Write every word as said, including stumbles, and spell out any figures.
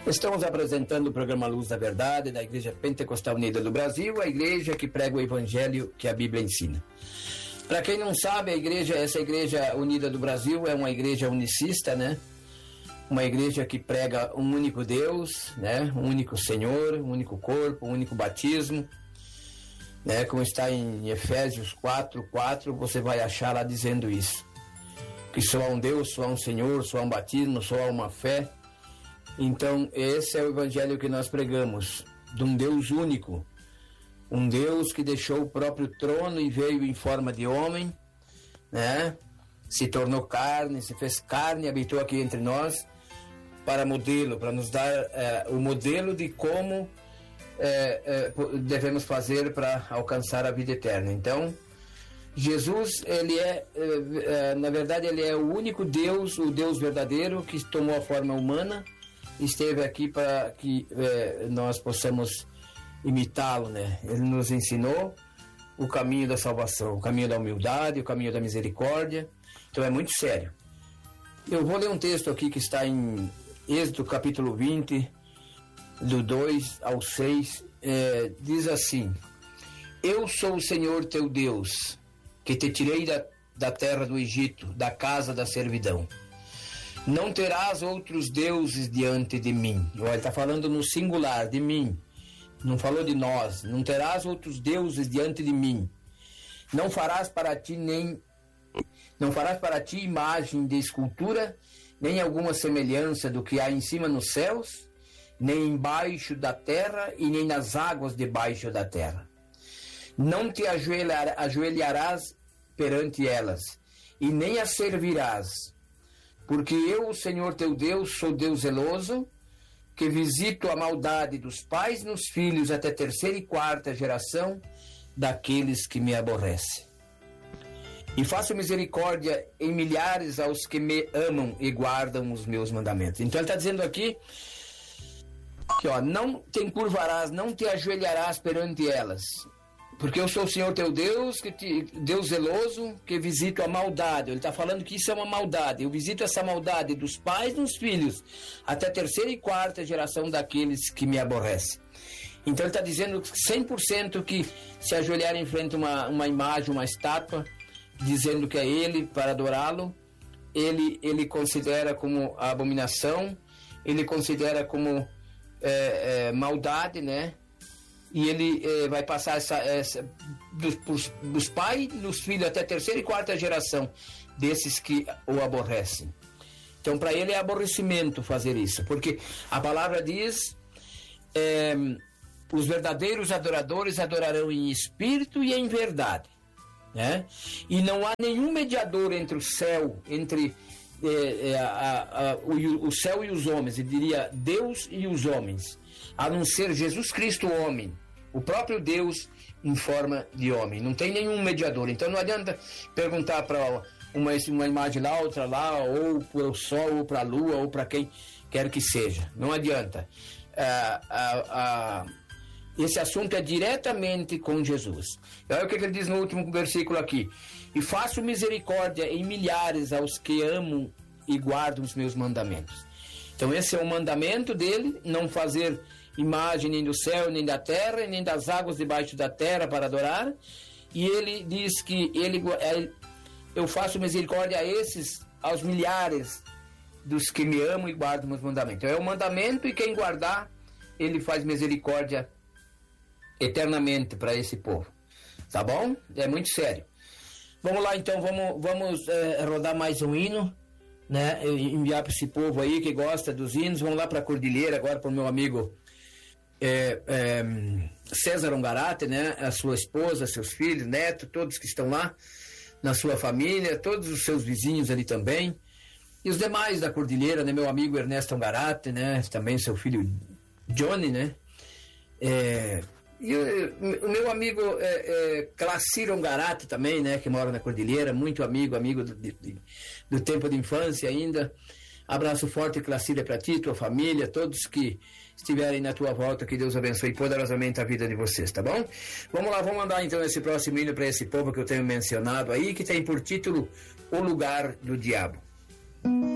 Estamos apresentando o programa Luz da Verdade da Igreja Pentecostal Unida do Brasil, a igreja que prega o Evangelho que a Bíblia ensina. Para quem não sabe, a igreja, essa Igreja Unida do Brasil é uma igreja unicista, né? Uma igreja que prega um único Deus, né? Um único Senhor, um único corpo, um único batismo, né? Como está em Efésios quatro, quatro, você vai achar lá dizendo isso. Que só há um Deus, só há um Senhor, só há um batismo, só há uma fé. Então, esse é o evangelho que nós pregamos, de um Deus único, um Deus que deixou o próprio trono e veio em forma de homem, né? Se tornou carne, se fez carne, habitou aqui entre nós para modelo, para nos dar é, o modelo de como é, é, devemos fazer para alcançar a vida eterna. Então, Jesus, ele é, é, é, na verdade, ele é o único Deus, o Deus verdadeiro que tomou a forma humana, esteve aqui para que é, nós possamos imitá-lo, né? Ele nos ensinou o caminho da salvação, o caminho da humildade, o caminho da misericórdia. Então é muito sério. Eu vou ler um texto aqui que está em Êxodo capítulo vinte, do dois ao seis, é, diz assim: Eu sou o Senhor teu Deus, que te tirei da, da terra do Egito, da casa da servidão. Não terás outros deuses diante de mim. Ele está falando no singular, de mim. Não falou de nós. Não terás outros deuses diante de mim. Não farás para ti nem... Não farás para ti imagem de escultura, nem alguma semelhança do que há em cima nos céus, nem embaixo da terra e nem nas águas debaixo da terra. Não te ajoelhar, ajoelharás perante elas, e nem as servirás. Porque eu, o Senhor teu Deus, sou Deus zeloso, que visito a maldade dos pais nos filhos até terceira e quarta geração daqueles que me aborrecem. E faço misericórdia em milhares aos que me amam e guardam os meus mandamentos. Então ele está dizendo aqui que ó, não te encurvarás, não te ajoelharás perante elas. Porque eu sou o Senhor teu Deus, que te, Deus zeloso, que visito a maldade. Ele está falando que isso é uma maldade. Eu visito essa maldade dos pais nos filhos, até a terceira e quarta geração daqueles que me aborrecem. Então ele está dizendo cem por cento que se ajoelhar em frente a uma, uma imagem, uma estátua, dizendo que é ele para adorá-lo, ele, ele considera como abominação, ele considera como é, é, maldade, né? E ele eh, vai passar essa, essa dos, dos pais, dos filhos, até a terceira e quarta geração desses que o aborrecem. Então, para ele é aborrecimento fazer isso, porque a palavra diz: eh, os verdadeiros adoradores adorarão em espírito e em verdade, né? E não há nenhum mediador entre o céu, entre eh, eh, a, a, o, o céu e os homens, ele diria Deus e os homens, a não ser Jesus Cristo, homem, o próprio Deus em forma de homem. Não tem nenhum mediador. Então não adianta perguntar para uma, uma imagem lá, outra lá, ou para o sol, ou para a lua, ou para quem quer que seja. Não adianta. Ah, ah, ah, esse assunto é diretamente com Jesus. Olha o que ele diz no último versículo aqui: e faço misericórdia em milhares aos que amam e guardam os meus mandamentos. Então esse é o mandamento dele, não fazer imagem nem do céu, nem da terra, nem das águas debaixo da terra para adorar. E ele diz que ele, eu faço misericórdia a esses, aos milhares dos que me amam e guardam meus mandamentos. Então é o mandamento, e quem guardar, ele faz misericórdia eternamente para esse povo. Tá bom? É muito sério. Vamos lá então, vamos, vamos é, rodar mais um hino, né? Enviar para esse povo aí que gosta dos hinos. Vamos lá para a Cordilheira agora, para o meu amigo É, é, César Ungarate, né? A sua esposa, seus filhos, netos, todos que estão lá, na sua família, todos os seus vizinhos ali também, e os demais da Cordilheira, né? Meu amigo Ernesto Ungarate, né? Também seu filho Johnny, né? É, e o, o meu amigo é, é, Clacir Ungarate também, né? Que mora na Cordilheira, muito amigo, amigo do, de, do tempo de infância ainda. Abraço forte, Clacília, para ti, tua família, todos que estiverem na tua volta, que Deus abençoe poderosamente a vida de vocês, tá bom? Vamos lá, vamos mandar então esse próximo hino para esse povo que eu tenho mencionado aí, que tem por título O Lugar do Diabo.